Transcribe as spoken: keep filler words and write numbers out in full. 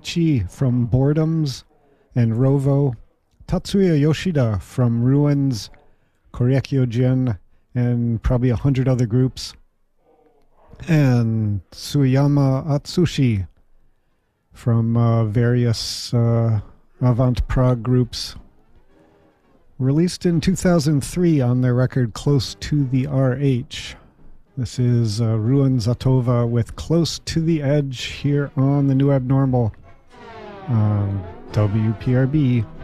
Koichi from Boredoms and Rovo, Tatsuya Yoshida from Ruins, Korekiyo Jin, and probably a hundred other groups, and Suyama Atsushi from uh, various uh, avant-prog groups. Released in two thousand three on their record Close to the R H. This is uh, Ruin Zatova with Close to the Edge here on The New Abnormal on W P R B.